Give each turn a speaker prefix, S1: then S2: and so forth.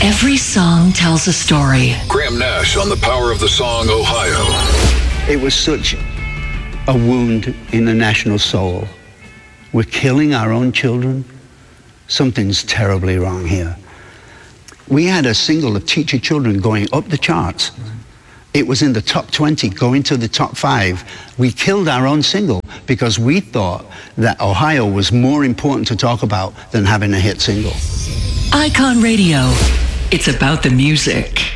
S1: Every song tells a story.
S2: Graham Nash on the power of the song Ohio.
S3: It was such a wound in the national soul. We're killing our own children. Something's terribly wrong here. We had a single of Teach Your Children going up the charts. It was in the top 20, going to the top 5. We killed our own single because we thought that Ohio was more important to talk about than having a hit single.
S1: Icon Radio. It's about the music.